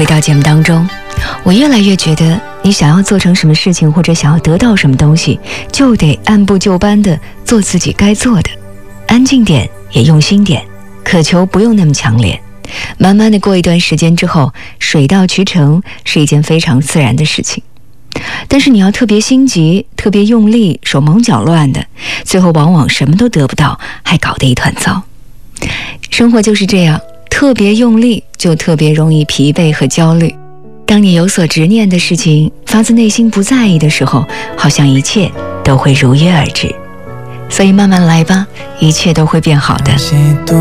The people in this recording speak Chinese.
到节目当中，我越来越觉得你想要做成什么事情，或者想要得到什么东西，就得按部就班的做自己该做的，安静点也用心点，渴求不用那么强烈，慢慢的过一段时间之后，水到渠成是一件非常自然的事情。但是你要特别心急，特别用力，手忙脚乱的，最后往往什么都得不到，还搞得一团糟。生活就是这样，特别用力就特别容易疲惫和焦虑。当你有所执念的事情，发自内心不在意的时候，好像一切都会如约而至。所以慢慢来吧，一切都会变好的。